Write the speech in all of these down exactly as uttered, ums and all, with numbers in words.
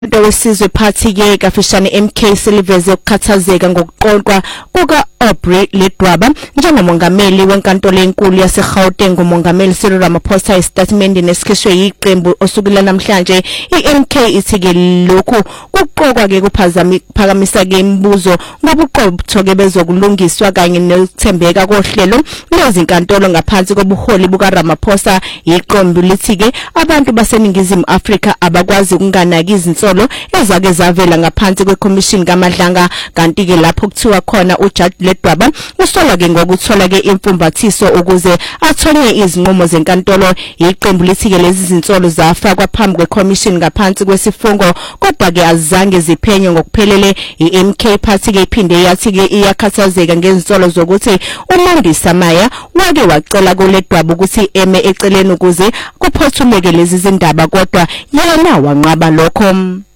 Wesizwe Party ke kafishane M K Silveze ukukhathazeka ngokuqoqwa kuka Aubrey Ledwaba njengomongameli wenkantolo enkulu yaseGauteng. Umongameli Cyril Ramaphosa istatement nesikhishwe yiqembu osukela namhlanje iM K ithi ke lokhu kuqoqwa ke kuphakamisa ke imibuzo ngobuqotho ke bezokulungiswa kanye nokuthembeka kohlelo lezinkantolo ngaphansi kobuholi buka Ramaphosa. Iqembu lithi ke abantu baseningizimu Afrika abakwazi ukunganaki izinsolo ezake zavela ngaphansi kweCommission kaMadlanga, kanti ke lapho kuthiwa khona uJudge Ledwaba usola ke ngokuthola ke imfumbathiso ukuze athonye izinqumo zenkantolo. Iqembu lithi ke lezi zinsolo zafakwa phambi kweCommission ngaphansi kwesifungo kodwa ke azange ziphenye ngokuphelele. iM K Party ke iphinde yathi ke iyakhathazeka ngezinsolo zokuthi uMandisa Maya wake wacela kuLedwaba ukuthi eme eceleni ukuze kuphothuleke lezi zindaba kodwa yena wanqaba lokho.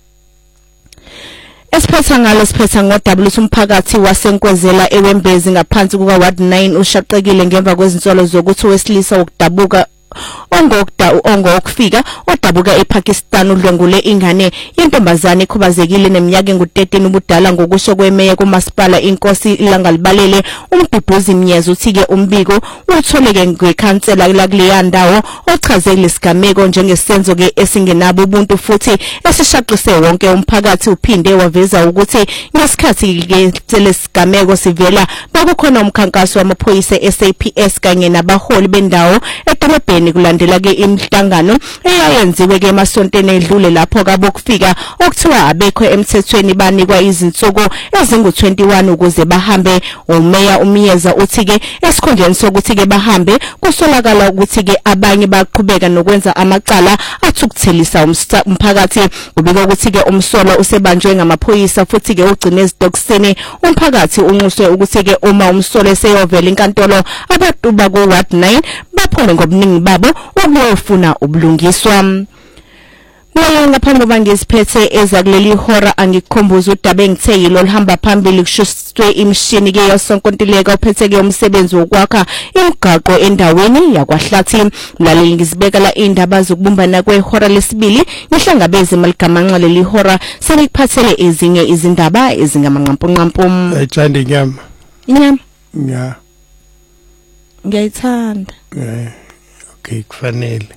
Esiphetha ngalo siphetha ngoDabula umphakathi wasenkwezela eWembezi ngaphansi kuka Ward nine ushaqekile ngemva kwezinsolo zokuthi wesilisa ukudabuka ongokda ongokufika odabuka ePakistan udlwengule ingane yentombazane ekhubazekile neminyaka engu-thirteen ubudala. Ngokusho kwemeya kumasipala inkosi Ilangalibalele umduduzi Mnyezo uthi ke umbiko utholeke ngekhansela lakuleya ndawo ochaze lesigameko njengesenzo ke esingenabo ubuntu futhi esishaqise wonke umphakathi. Uphinde waveza ukuthi ngesikhathi ke lesigameko sivela bakukhona umkhankaso wamaphoyisa S A P S kanye nabaholi bendawo edolobheni kulandela ke imihlangano eyayenziwe ke emasontweni edlule lapho kabokufika okuthiwa abekho emthethweni banikwa izinsuku ezingu twenty-one ukuze bahambe. Umeya uMiyeza uthi ke esikhondleni sokuthi ke bahambe kusolakala ukuthi ke abanye baqhubeka nokwenza amacala athukuthelisa umphakathi. Kubika ukuthi ke umsolo usebanjwe ngamaphoyisa futhi ke ugcine ezidokisini. Umphakathi unxuswe ukuthi ke uma umsolo eseyovela inkantolo abantu bako Ward nine baphume ngobuningi babo ukuyofuna ubulungiswa. Moya ngaphambi kokuba ngesiphethe ezakuleli hora angikukhumbuza udaba engitheyilo lihamba phambili kushuswe imishini ke yosonkontileka ophethe ke umsebenzi wokwakha imigaqo endaweni yakwaHlathi. Mlaleli ngizibeka la indaba zokubumbana kwehora lesibili ngihlangabeze maligamanqa leli hora senikuphathele ezinye izindaba ezingamanqampunqampu. Ayithanda inyama. Inyama? Ya. Ngiyayithanda. Eh. Okay, kufanele.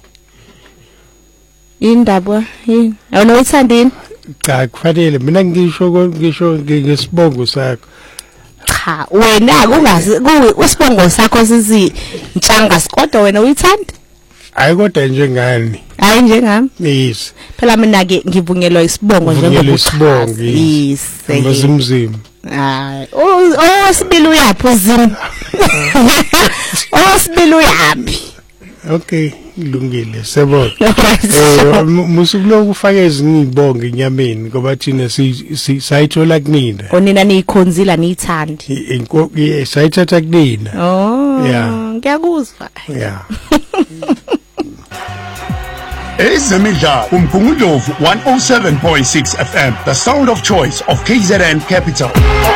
Indaba yini? Awuna uyithandini? Cha, kufanele mina ngisho ngisho ngesibongo sakho. Cha, wena kungazi usibongo sakho sizi ntshanga kodwa wena uyithanda? Hayi kodwa njengani? Hayi njengami? Yes. Phela mina ke ngivungelwa isibongo njengobuchasisibongo. Yes. Ngizimzima. Hayi, oh sibili uyaphi uzini? Oh sibili uyaphi? Okay, ilungile sebona. Eh musukuloku ufake ezinye ibongo enyameni ngoba thina sayithola kunina. Onina niyikhonzila niyithandi. Inkoki sayithatha kunina. Oh. Yeah. Ngiyakuzwa. Yeah. Ezemidlalo uMgungundlovu one oh seven point six F M, the sound of choice of K Z N Capital.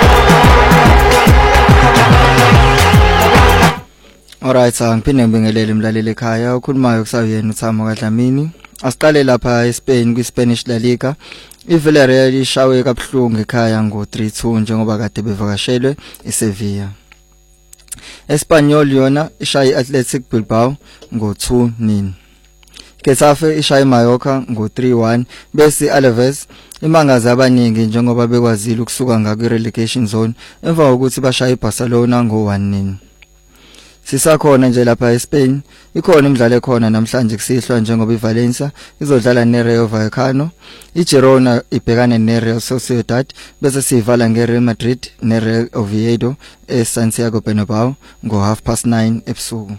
Alright, ngiphinde ngibingelele umlaleli ekhaya ukhulumayo kusayena uThamo kaDlamini. Asiqale lapha eSpain kwiSpanish La Liga. iVillarreal ishawe kabuhlungu ekhaya ngo three two njengoba kade bevakashelwe eSevilla. Espanyol yona ishaye iAthletic Bilbao ngo two nil. Getafe ishaye Mallorca ngo three one bese Alaves imangazi abaningi njengoba bekwazile ukusuka ngakwi relegation zone emva kokuthi bashaye iBarcelona ngo one nil. Sisakhona nje lapha eSpain ikhona imidlalo ekhona namhlanje kusihlwa njengoba iValencia izodlala neRayo Vallecano, iGirona ibhekane neReal Sociedad bese sivala ngeReal Madrid neReal Oviedo eSantiago Bernabeu ngo half past nine ebusuku.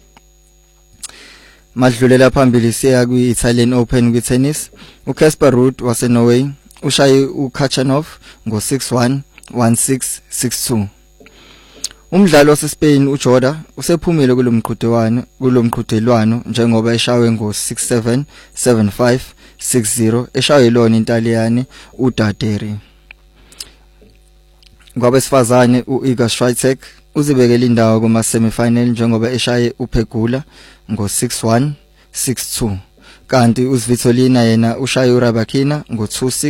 Madlulela phambili siya kwi-Italian Open kwi-tennis. uCasper Ruud waseNorway ushaye uKachanov ngo six one one six six two. Umdlalo waseSpain uJorda usephumile kulomqhudelwano kulomqhudelwano njengoba eshawe ngo six seven seven five six zero eshawe lona Intaliyane uDaderi. Ngabesifazane uIga Swiatek uzibekele indawo kuma semifinal njengoba eshaye uPegula ngo six one six two. kanti uSvitolina yena ushaya uRabakina ngo two six.